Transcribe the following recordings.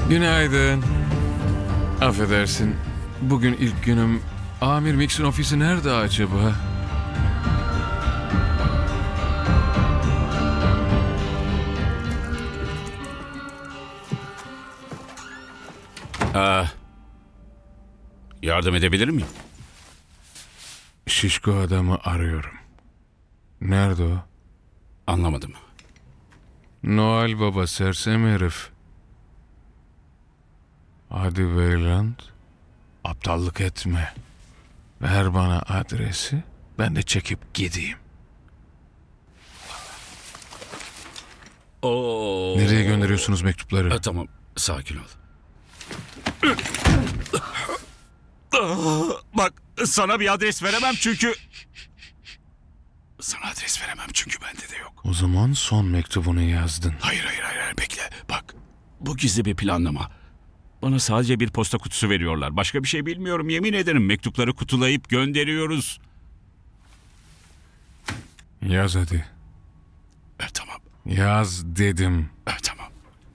Günaydın. Affedersin. Bugün ilk günüm. Amir Mix'in ofisi nerede acaba? Yardım edebilir miyim? Şişko adamı arıyorum. Nerede o? Anlamadım. Noel Baba sersem herif. Hadi Weyland. Aptallık etme. Ver bana adresi. Ben de çekip gideyim. Oo. Nereye gönderiyorsunuz mektupları? Tamam, sakin ol. Bak, sana bir adres veremem çünkü... Sana adres veremem çünkü bende de yok. O zaman son mektubunu yazdın. Hayır, bekle. Bak, bu gizli bir planlama. Bana sadece bir posta kutusu veriyorlar. Başka bir şey bilmiyorum, yemin ederim. Mektupları kutulayıp gönderiyoruz. Yaz hadi. Tamam. Yaz dedim. Tamam.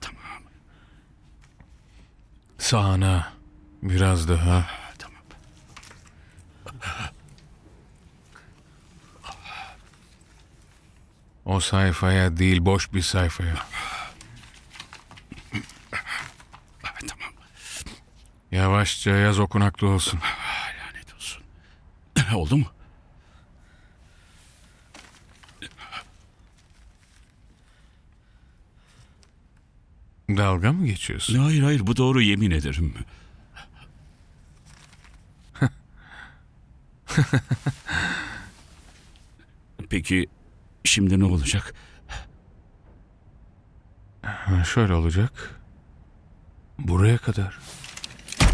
Sağına. Biraz daha. Tamam. O sayfaya değil, boş bir sayfaya. Tamam. Yavaşça yaz, okunaklı olsun. Lanet olsun. Oldu mu? Dalga mı geçiyorsun? Hayır, bu doğru, yemin ederim. Peki şimdi ne olacak? Şöyle olacak. Buraya kadar.